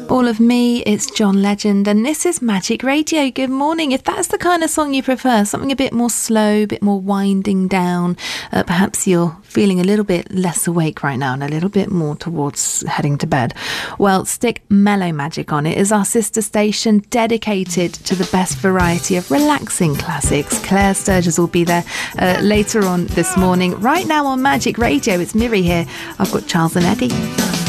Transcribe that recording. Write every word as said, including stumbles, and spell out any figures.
All of Me, it's John Legend, and this is Magic Radio. Good morning. If that's the kind of song you prefer, something a bit more slow, a bit more winding down, uh, perhaps you're feeling a little bit less awake right now and a little bit more towards heading to bed, well, stick Mellow Magic on. It is our sister station dedicated to the best variety of relaxing classics. Claire Sturgis will be there uh, later on this morning. Right now on Magic Radio, it's Miri here. I've got Charles and Eddie.